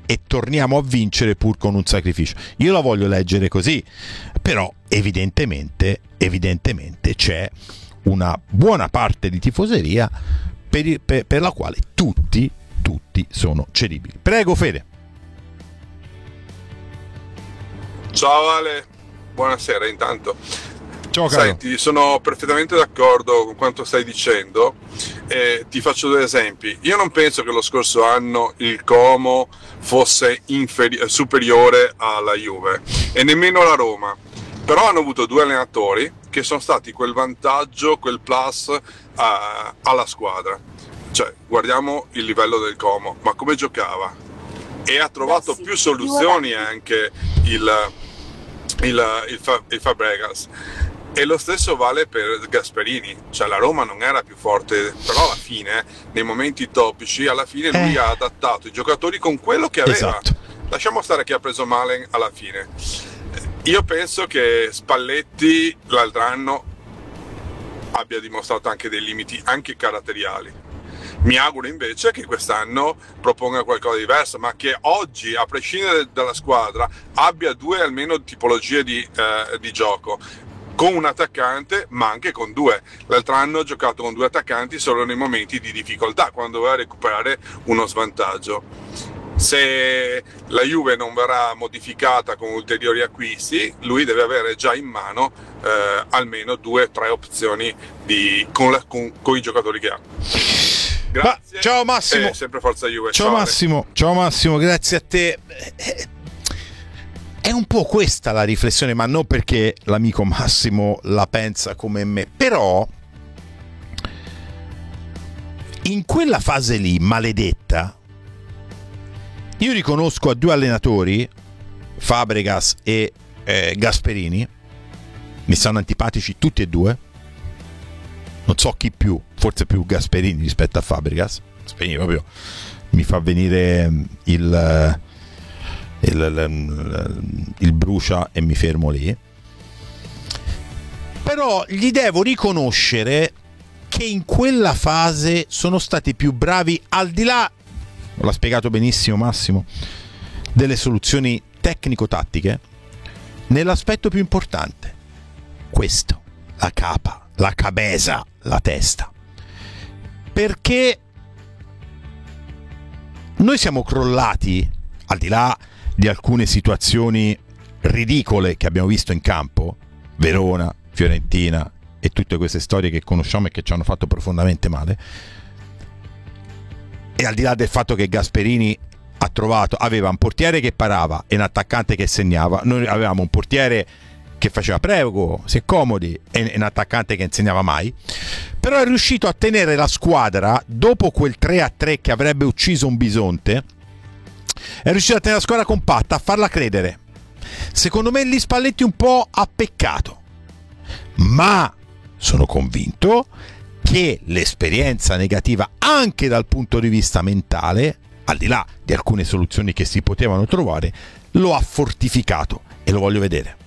e torniamo a vincere pur con un sacrificio. Io la voglio leggere così, però evidentemente c'è una buona parte di tifoseria per la quale tutti sono cedibili. Prego Fede. Ciao Ale, buonasera intanto. Ciao caro. Senti, sono perfettamente d'accordo con quanto stai dicendo e ti faccio due esempi. Io non penso che lo scorso anno il Como fosse superiore alla Juve e nemmeno la Roma, però hanno avuto due allenatori che sono stati quel vantaggio, quel plus alla squadra. Cioè, guardiamo il livello del Como, ma come giocava? E ha trovato più soluzioni anche il Fabregas. E lo stesso vale per Gasperini, cioè la Roma non era più forte, però alla fine, nei momenti topici, alla fine lui ha adattato i giocatori con quello che aveva. Esatto. Lasciamo stare che ha preso Malen alla fine. Io penso che Spalletti l'altro anno abbia dimostrato anche dei limiti, anche caratteriali. Mi auguro invece che quest'anno proponga qualcosa di diverso, ma che oggi, a prescindere dalla squadra, abbia due almeno tipologie di gioco, con un attaccante ma anche con due. L'altro anno ho giocato con due attaccanti solo nei momenti di difficoltà, quando doveva recuperare uno svantaggio. Se la Juve non verrà modificata con ulteriori acquisti, lui deve avere già in mano almeno 2 o 3 opzioni con i giocatori che ha. Grazie. Ciao Massimo. Sempre forza Juve. Ciao Massimo. Ciao Massimo, grazie a te. È un po' questa la riflessione, ma non perché l'amico Massimo la pensa come me, però in quella fase lì maledetta io riconosco a 2 allenatori, Fabregas e Gasperini, mi stanno antipatici tutti e 2, non so chi più, forse più Gasperini rispetto a Fabregas. Gasperini proprio mi fa venire il brucia e mi fermo lì. Però gli devo riconoscere che in quella fase sono stati più bravi, al di là, l'ha spiegato benissimo Massimo, delle soluzioni tecnico-tattiche, nell'aspetto più importante, questo, la capa, la cabeza, la testa, perché noi siamo crollati, al di là di alcune situazioni ridicole che abbiamo visto in campo, Verona, Fiorentina e tutte queste storie che conosciamo e che ci hanno fatto profondamente male, e al di là del fatto che Gasperini aveva un portiere che parava e un attaccante che segnava, noi avevamo un portiere che faceva prego, si è comodi, e un attaccante che insegnava mai, però è riuscito a tenere la squadra dopo quel 3-3 che avrebbe ucciso un bisonte. È riuscito a tenere la squadra compatta, a farla credere. Secondo me lì Spalletti un po' ha peccato, ma sono convinto che l'esperienza negativa anche dal punto di vista mentale, al di là di alcune soluzioni che si potevano trovare, lo ha fortificato, e lo voglio vedere.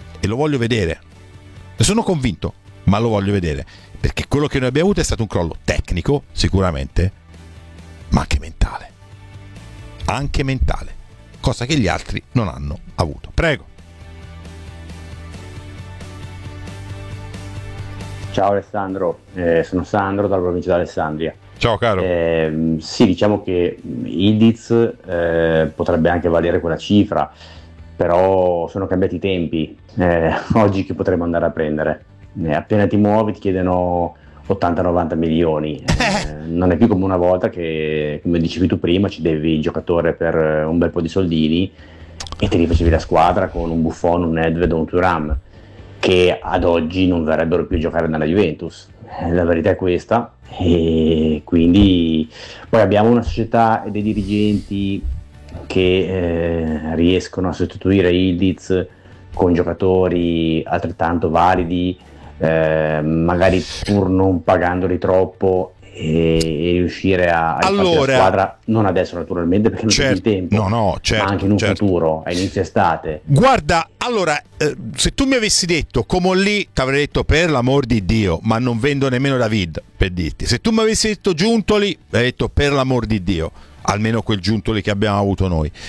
Ne sono convinto, ma lo voglio vedere, perché quello che noi abbiamo avuto è stato un crollo tecnico sicuramente, ma anche mentale, cosa che gli altri non hanno avuto. Prego. Ciao Alessandro, sono Sandro dalla provincia di Alessandria. Ciao caro. Sì, diciamo che Ildiz potrebbe anche valere quella cifra, però sono cambiati i tempi. Oggi che potremmo andare a prendere? Appena ti muovi ti chiedono 80-90 milioni. Non è più come una volta che, come dicevi tu prima, ci devi il giocatore per un bel po' di soldini e ti rifacevi la squadra con un Buffon, un Nedved o un Thuram, che ad oggi non verrebbero più a giocare nella Juventus. La verità è questa, e quindi poi abbiamo una società e dei dirigenti che riescono a sostituire Ildiz con giocatori altrettanto validi, magari pur non pagandoli troppo, e riuscire a rifare la squadra, non adesso naturalmente perché non c'è il tempo, ma anche in un futuro, a inizio estate. Guarda, allora, se tu mi avessi detto Comolli, ti avrei detto per l'amor di Dio, ma non vendo nemmeno David, per dirti. Se tu mi avessi detto Giuntoli, avrei detto per l'amor di Dio, almeno quel Giuntoli che abbiamo avuto noi.